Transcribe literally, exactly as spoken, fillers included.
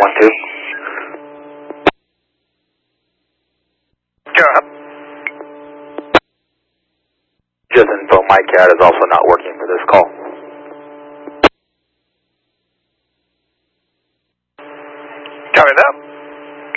one two. Go ahead. Just info, my cat is also not working for this call. Copy that.